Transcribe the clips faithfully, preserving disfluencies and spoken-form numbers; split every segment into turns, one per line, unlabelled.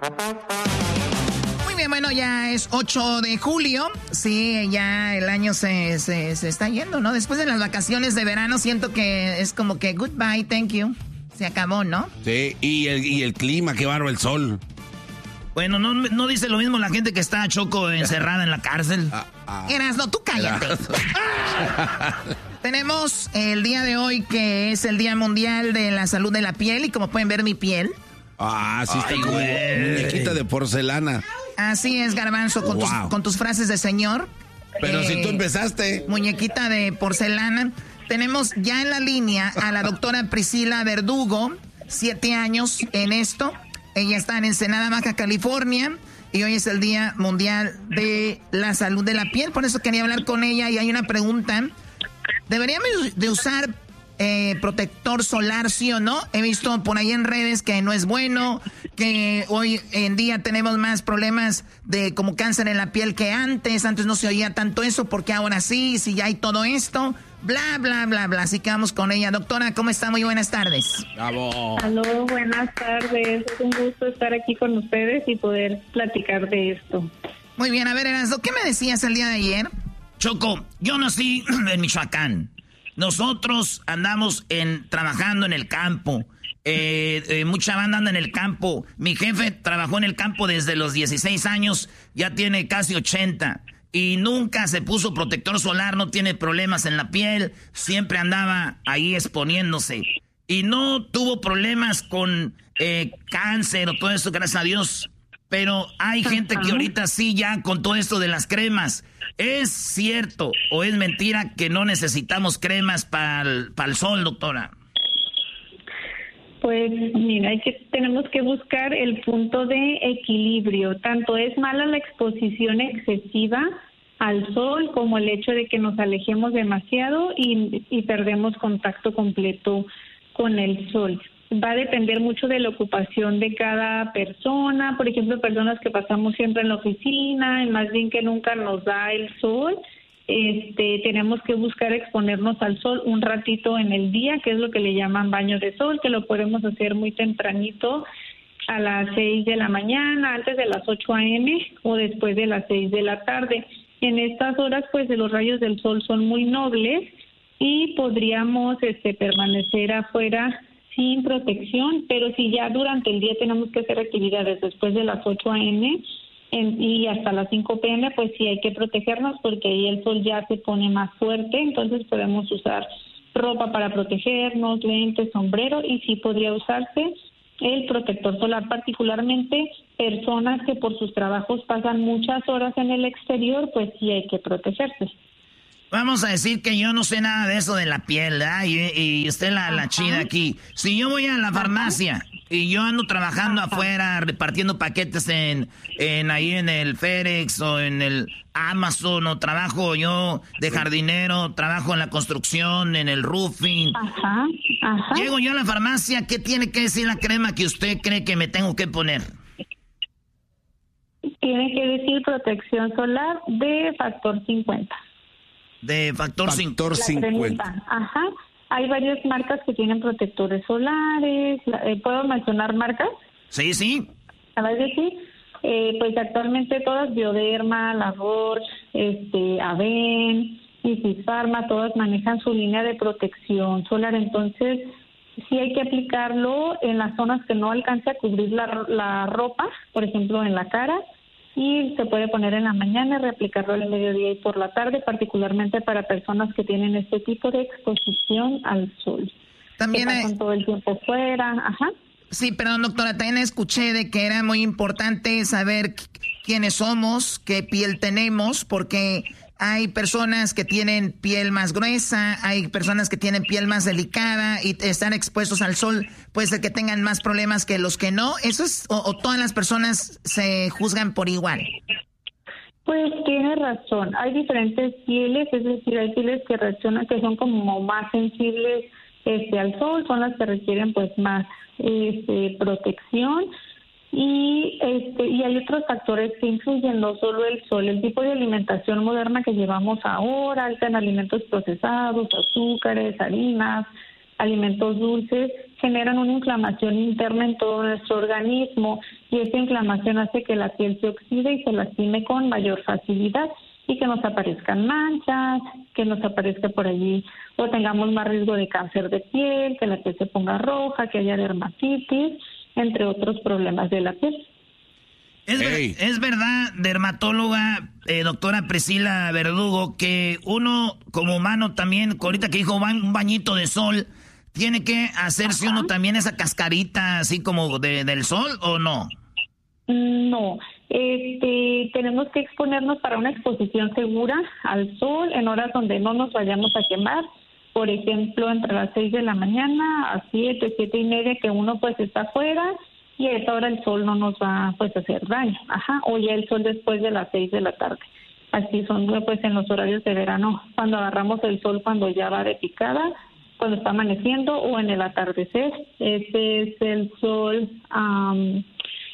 Muy bien, bueno, ya es ocho de julio. Sí, ya el año se, se, se está yendo, ¿no? Después de las vacaciones de verano siento que es como que goodbye, thank you. Se acabó, ¿no?
Sí, y el, y el clima, qué bárbaro el sol.
Bueno, no, no dice lo mismo la gente que está, Choco, encerrada en la cárcel. Ah, ah. Erasno, tú cállate. Tenemos el día de hoy que es el Día Mundial de la Salud de la Piel y como pueden ver mi piel.
Ah, sí está como muñequita de porcelana.
Así es, Garbanzo, con, wow. tus, con tus frases de señor.
Pero eh, si tú empezaste.
Muñequita de porcelana. Tenemos ya en la línea a la doctora Priscila Verdugo, siete años en esto. Ella está en Ensenada, Baja California, y hoy es el Día Mundial de la Salud de la Piel. Por eso quería hablar con ella y hay una pregunta. ¿Deberíamos de usar eh, protector solar, sí o no? He visto por ahí en redes que no es bueno, que hoy en día tenemos más problemas de como cáncer en la piel que antes. Antes no se oía tanto eso, porque ahora sí, si ya hay todo esto... Bla, bla, bla, bla. Así que vamos con ella. Doctora, ¿cómo está? Muy buenas tardes.
Bravo.
Aló, buenas tardes. Es un gusto estar aquí con ustedes y poder platicar de esto.
Muy bien, a ver, Erasmo, ¿qué me decías el día de ayer? Choco, yo nací en Michoacán. Nosotros andamos en trabajando en el campo. Eh, eh, mucha banda anda en el campo. Mi jefe trabajó en el campo desde los dieciséis años. Ya tiene casi ochenta. Y nunca se puso protector solar, no tiene problemas en la piel, siempre andaba ahí exponiéndose. Y no tuvo problemas con eh, cáncer o todo eso, gracias a Dios. Pero hay gente que ahorita sí ya con todo esto de las cremas. ¿Es cierto o es mentira que no necesitamos cremas para el sol, doctora?
Pues mira, hay que, tenemos que buscar el punto de equilibrio. Tanto es mala la exposición excesiva al sol como el hecho de que nos alejemos demasiado y, y perdemos contacto completo con el sol. Va a depender mucho de la ocupación de cada persona. Por ejemplo, personas que pasamos siempre en la oficina, y más bien que nunca nos da el sol. Este, tenemos que buscar exponernos al sol un ratito en el día, que es lo que le llaman baño de sol, que lo podemos hacer muy tempranito a las seis de la mañana, antes de las ocho a eme o después de las seis de la tarde. En estas horas, pues, de los rayos del sol son muy nobles y podríamos este, permanecer afuera sin protección, pero si ya durante el día tenemos que hacer actividades después de las ocho a eme, En, y hasta las cinco pe eme, pues sí hay que protegernos porque ahí el sol ya se pone más fuerte, entonces podemos usar ropa para protegernos, lentes, sombrero, y sí podría usarse el protector solar, particularmente personas que por sus trabajos pasan muchas horas en el exterior, pues sí hay que protegerse.
Vamos a decir que yo no sé nada de eso de la piel, ¿verdad? Y, y usted la, la chida aquí. Si yo voy a la farmacia y yo ando trabajando Ajá. afuera, repartiendo paquetes en, en ahí en el FedEx o en el Amazon, o trabajo yo de jardinero, trabajo en la construcción, en el roofing.
Ajá, ajá.
Llego yo a la farmacia, ¿qué tiene que decir la crema que usted cree que me tengo que poner?
Tiene que decir protección solar de factor cincuenta.
De factor,
factor cincuenta.
Ajá. Hay varias marcas que tienen protectores solares. Eh, ¿Puedo mencionar marcas?
Sí, sí.
A ver, sí. Eh, pues actualmente todas, Bioderma, La Roche, este, Aven, Isis Pharma, todas manejan su línea de protección solar. Entonces, sí hay que aplicarlo en las zonas que no alcance a cubrir la, la ropa, por ejemplo, en la cara. Y se puede poner en la mañana y reaplicarlo al mediodía y por la tarde, particularmente para personas que tienen este tipo de exposición al sol.
También
que pasan
hay...
todo el tiempo fuera, ajá.
Sí, perdón, doctora, también escuché de que era muy importante saber quiénes somos, qué piel tenemos, porque hay personas que tienen piel más gruesa, hay personas que tienen piel más delicada y están expuestos al sol, puede ser que tengan más problemas que los que no. ¿Eso es, o, o todas las personas se juzgan por igual?
Pues tiene razón, hay diferentes pieles, es decir, hay pieles que reaccionan, que son como más sensibles este, al sol, son las que requieren pues más este, protección. Y este y hay otros factores que influyen, no solo el sol, el tipo de alimentación moderna que llevamos ahora, alta en alimentos procesados, azúcares, harinas, alimentos dulces, generan una inflamación interna en todo nuestro organismo y esta inflamación hace que la piel se oxide y se lastime con mayor facilidad y que nos aparezcan manchas, que nos aparezca por allí o tengamos más riesgo de cáncer de piel, que la piel se ponga roja, que haya dermatitis, entre otros problemas de la piel.
Es, hey. ver, es verdad, dermatóloga, eh, doctora Priscila Verdugo, que uno como humano también, ahorita que dijo ba- un bañito de sol, ¿tiene que hacerse Ajá. uno también esa cascarita así como de, del sol o no?
No, este, tenemos que exponernos para una exposición segura al sol en horas donde no nos vayamos a quemar. Por ejemplo, entre las seis de la mañana a siete, siete y media, que uno pues está afuera y a esa hora el sol no nos va pues a hacer daño. Ajá, o ya el sol después de las seis de la tarde. Así son pues en los horarios de verano, cuando agarramos el sol cuando ya va de picada, cuando está amaneciendo o en el atardecer. Ese es el sol um,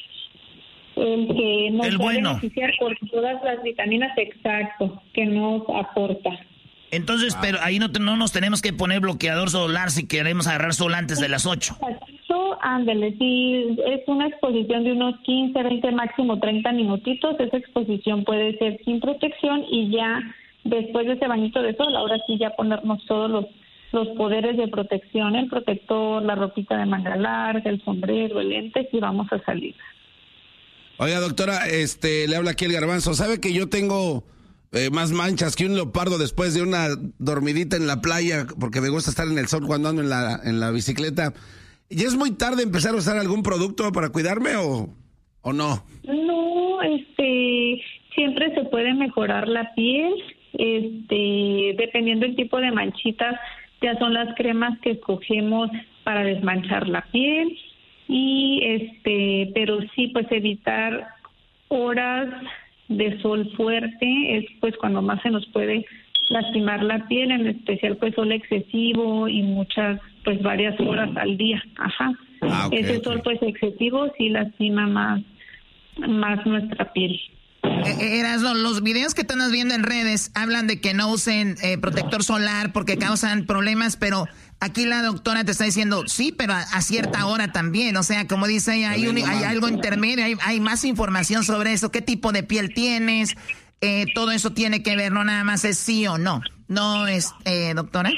el que nos
el
va
bueno.
a beneficiar por todas las vitaminas exacto que nos aporta.
Entonces, wow. pero ahí no, no nos tenemos que poner bloqueador solar si queremos agarrar sol antes de las ocho.
Ándale, si es una exposición de unos quince, veinte, máximo treinta minutitos, esa exposición puede ser sin protección y ya después de ese bañito de sol, ahora sí ya ponernos todos los, los poderes de protección, el protector, la ropita de manga larga, el sombrero, el lente, y vamos a salir.
Oiga, doctora, este, le habla aquí el Garbanzo. ¿Sabe que yo tengo eh, más manchas que un leopardo después de una dormidita en la playa? Porque me gusta estar en el sol cuando ando en la, en la bicicleta. ¿Ya es muy tarde empezar a usar algún producto para cuidarme o, o no?
No, este, siempre se puede mejorar la piel, este, dependiendo del tipo de manchitas, ya son las cremas que escogemos para desmanchar la piel y este, pero sí, pues evitar horas de sol fuerte es pues cuando más se nos puede lastimar la piel, en especial pues sol excesivo y muchas pues varias horas al día. Ajá. Ah, okay, ese okay. sol pues excesivo sí lastima más más nuestra piel.
Eh, Erasmo, los videos que tú andas viendo en redes hablan de que no usen eh, protector solar porque causan problemas, pero aquí la doctora te está diciendo sí, pero a, a cierta hora también. O sea, como dice ella, hay, un, hay algo intermedio, hay, hay más información sobre eso. ¿Qué tipo de piel tienes? Eh, todo eso tiene que ver, no nada más es sí o no. ¿No es, eh, doctora?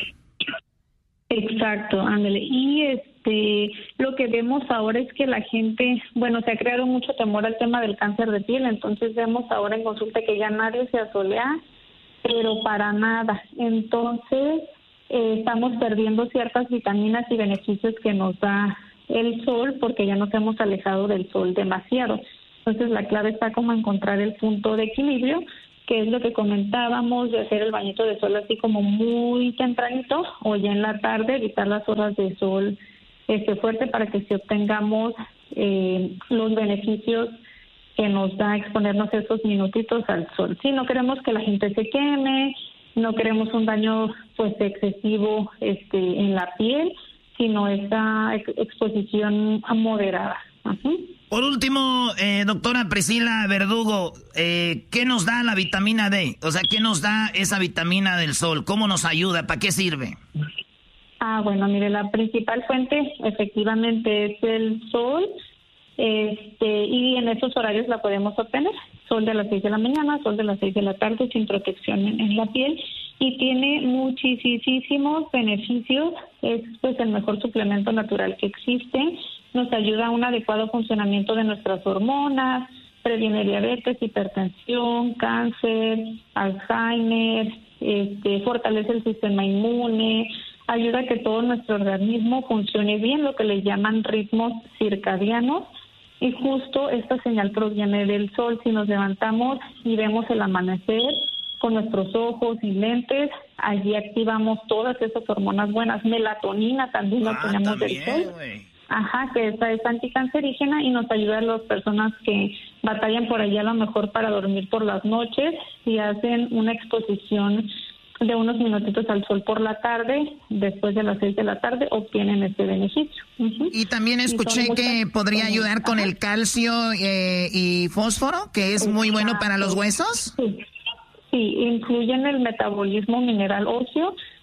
Exacto, ándale. Y este, lo que vemos ahora es que la gente, bueno, se ha creado mucho temor al tema del cáncer de piel, entonces vemos ahora en consulta que ya nadie se asolea, pero para nada. Entonces, eh, estamos perdiendo ciertas vitaminas y beneficios que nos da el sol porque ya nos hemos alejado del sol demasiado. Entonces, la clave está como encontrar el punto de equilibrio, que es lo que comentábamos, de hacer el bañito de sol así como muy tempranito o ya en la tarde, evitar las horas de sol este fuerte para que si obtengamos eh, los beneficios que nos da exponernos esos minutitos al sol. Sí, no queremos que la gente se queme, no queremos un daño pues excesivo este en la piel, sino esta ex- exposición moderada. Ajá.
Por último, eh, doctora Priscila Verdugo, eh, ¿qué nos da la vitamina D? O sea, ¿qué nos da esa vitamina del sol? ¿Cómo nos ayuda? ¿Para qué sirve?
Ah, bueno, mire, la principal fuente efectivamente es el sol, este, y en esos horarios la podemos obtener. Sol de las seis de la mañana, sol de las seis de la tarde, sin protección en, en la piel, y tiene muchísimos beneficios. Es pues el mejor suplemento natural que existe. Nos ayuda a un adecuado funcionamiento de nuestras hormonas, previene diabetes, hipertensión, cáncer, Alzheimer, este, fortalece el sistema inmune, ayuda a que todo nuestro organismo funcione bien, lo que le llaman ritmos circadianos, y justo esta señal proviene del sol. Si nos levantamos y vemos el amanecer con nuestros ojos y lentes, allí activamos todas esas hormonas buenas, melatonina también la
ah,
tenemos
también,
del sol.
Wey.
Ajá, que esta es anticancerígena y nos ayuda a las personas que batallan por allá a lo mejor para dormir por las noches, si hacen una exposición de unos minutitos al sol por la tarde, después de las seis de la tarde, obtienen este beneficio. Uh-huh.
Y también escuché y que podría ayudar con Ajá. el calcio eh, y fósforo, que es Exacto. muy bueno para los huesos.
Sí. sí, influye en el metabolismo mineral óseo,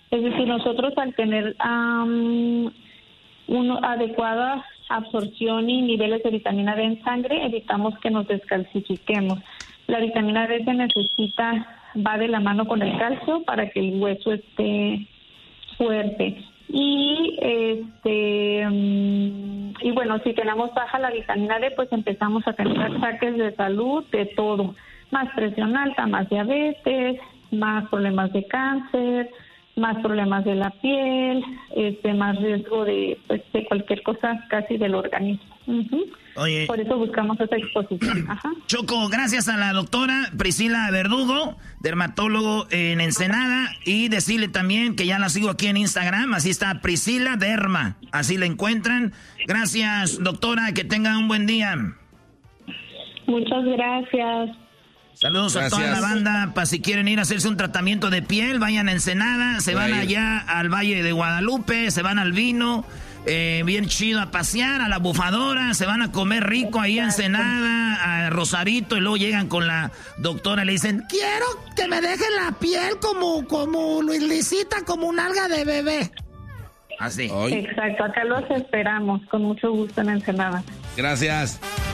Es decir, nosotros al tener um, una adecuada absorción y niveles de vitamina D en sangre, evitamos que nos descalcifiquemos. La vitamina D se necesita, va de la mano con el calcio para que el hueso esté fuerte. Y este um, y bueno, si tenemos baja la vitamina D, pues empezamos a tener ataques de salud, de todo. Más presión alta, más diabetes, más problemas de cáncer, más problemas de la piel, este, más riesgo de, pues, de cualquier cosa casi del organismo. Uh-huh.
Oye,
por eso buscamos esa exposición. Ajá.
Choco, gracias a la doctora Priscila Verdugo, dermatólogo en Ensenada, y decirle también que ya la sigo aquí en Instagram, así está Priscila Derma, así la encuentran. Gracias, doctora, que tenga un buen día.
Muchas gracias.
Saludos
Gracias.
a toda la banda, para si quieren ir a hacerse un tratamiento de piel, vayan a Ensenada, se van allá al Valle de Guadalupe, se van al Vino, eh, bien chido a pasear, a la bufadora, se van a comer rico ahí a Ensenada, a Rosarito, y luego llegan con la doctora y le dicen, quiero que me dejen la piel como, como lisita, como un alga de bebé. Así.
Exacto, acá los esperamos, con mucho gusto en Ensenada.
Gracias.